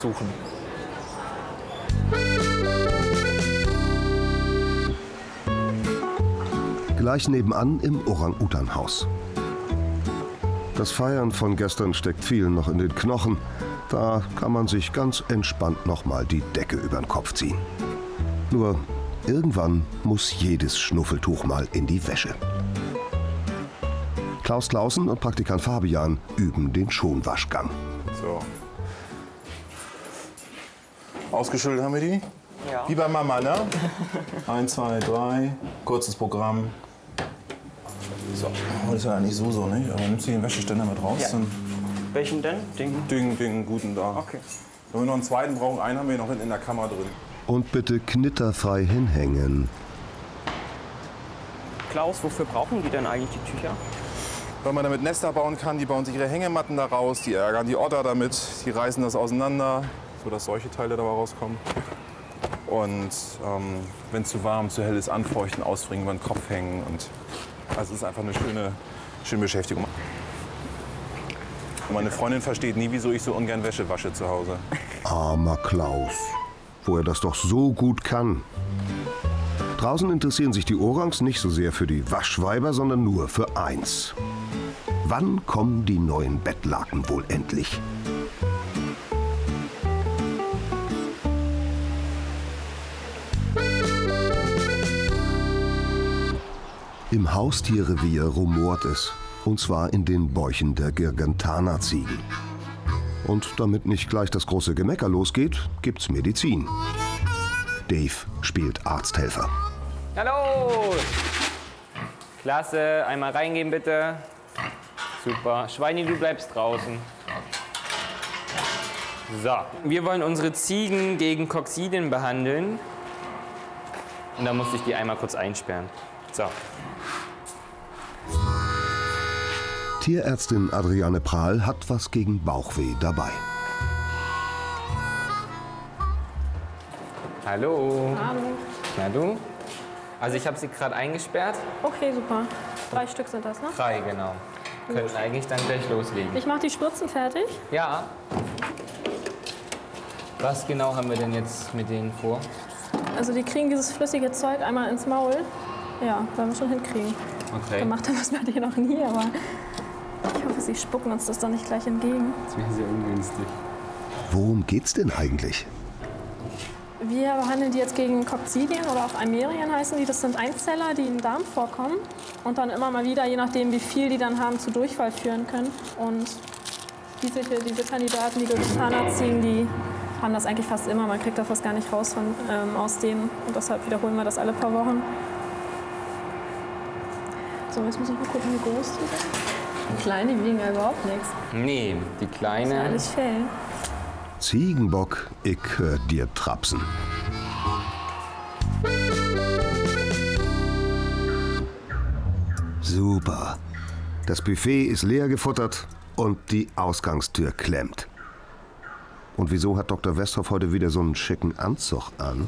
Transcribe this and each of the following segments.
suchen. Gleich nebenan im Orang-Utan-Haus. Das Feiern von gestern steckt vielen noch in den Knochen. Da kann man sich ganz entspannt noch mal die Decke über den Kopf ziehen. Nur irgendwann muss jedes Schnuffeltuch mal in die Wäsche. Klaus Clausen und Praktikant Fabian üben den Schonwaschgang. So. Ausgeschüttelt haben wir die? Ja. Wie bei Mama, ne? 1, 2, 3. Kurzes Programm. So. Oh, das ist ja eigentlich so, nicht? Aber nimmst du den Wäscheständer mit raus? Ja. Dann Welchen denn? Den guten da. Okay. Wenn wir noch einen zweiten brauchen, einen haben wir noch hinten in der Kammer drin. Und bitte knitterfrei hinhängen. Klaus, wofür brauchen die denn eigentlich die Tücher? Weil man damit Nester bauen kann, die bauen sich ihre Hängematten da raus, die ärgern die Otter damit, die reißen das auseinander, sodass solche Teile dabei rauskommen. Und wenn es zu warm, zu hell ist, anfeuchten, ausfringen, über den Kopf hängen. Und also es ist einfach eine schöne Beschäftigung. Und meine Freundin versteht nie, wieso ich so ungern Wäsche wasche zu Hause. Armer Klaus, wo er das doch so gut kann. Draußen interessieren sich die Orangs nicht so sehr für die Waschweiber, sondern nur für eins. Wann kommen die neuen Bettlaken wohl endlich? Im Haustierrevier rumort es, und zwar in den Bäuchen der Girgentana-Ziegen. Und damit nicht gleich das große Gemecker losgeht, gibt's Medizin. Dave spielt Arzthelfer. Hallo! Klasse, einmal reingehen bitte. Super. Schweini, du bleibst draußen. So, wir wollen unsere Ziegen gegen Koksidien behandeln. Und da musste ich die einmal kurz einsperren. So. Tierärztin Adriane Prahl hat was gegen Bauchweh dabei. Hallo. Hallo. Na du? Also ich habe sie gerade eingesperrt. Okay, super. 3 Stück sind das, ne? 3, genau. Können eigentlich dann gleich loslegen. Ich mache die Spritzen fertig. Ja. Was genau haben wir denn jetzt mit denen vor? Also die kriegen dieses flüssige Zeug einmal ins Maul. Ja, werden wir schon hinkriegen. Okay. Gemacht haben wir es bei denen noch nie, aber ich hoffe, sie spucken uns das dann nicht gleich entgegen. Das wäre sehr ungünstig. Worum geht's denn eigentlich? Wir behandeln die jetzt gegen Koksidien oder auch Eimerien heißen die. Das sind Einzeller, die im Darm vorkommen und dann immer mal wieder, je nachdem wie viel die dann haben, zu Durchfall führen können. Und diese Kandidaten, die Girgentana-Ziegen, die haben das eigentlich fast immer. Man kriegt da fast gar nicht raus aus denen und deshalb wiederholen wir das alle paar Wochen. So, jetzt muss ich mal gucken, wie groß die sind. Die Kleinen, die wiegen ja überhaupt nichts. Nee, die Das Kleine. sind alles Fell. Ziegenbock, ich hör dir trapsen. Super. Das Buffet ist leer gefuttert und die Ausgangstür klemmt. Und wieso hat Dr. Westhoff heute wieder so einen schicken Anzug an?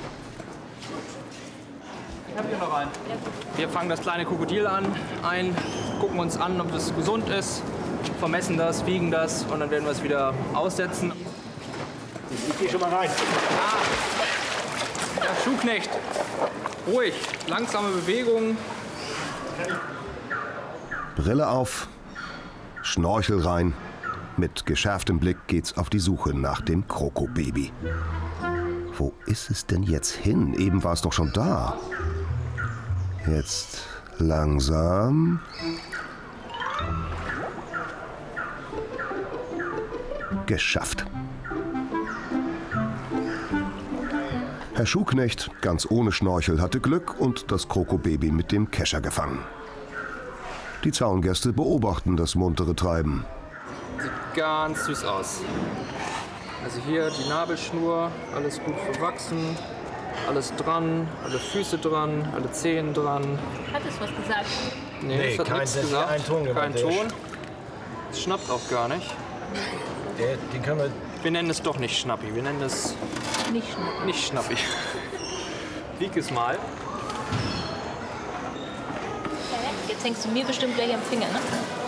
Ich habe hier noch einen. Wir fangen das kleine Krokodil ein, gucken uns an, ob das gesund ist, vermessen das, wiegen das und dann werden wir es wieder aussetzen. Ich gehe schon mal rein. Ja, Schuhknecht, ruhig, langsame Bewegungen. Brille auf, Schnorchel rein. Mit geschärftem Blick geht's auf die Suche nach dem Krokobaby. Wo ist es denn jetzt hin? Eben war es doch schon da. Jetzt langsam. Geschafft. Herr Schuhknecht, ganz ohne Schnorchel, hatte Glück und das Krokobaby mit dem Kescher gefangen. Die Zaungäste beobachten das muntere Treiben. Sieht ganz süß aus. Also hier die Nabelschnur, alles gut verwachsen, alles dran, alle Füße dran, alle Zehen dran. Hat es was gesagt? Nee, das hat nichts gesagt. Kein Ton gemacht. Kein Ton. Es schnappt auch gar nicht. Den können wir. Wir nennen es doch nicht Schnappi, wir nennen es nicht Schnappi. Wieg es mal. Jetzt hängst du mir bestimmt gleich am Finger, ne?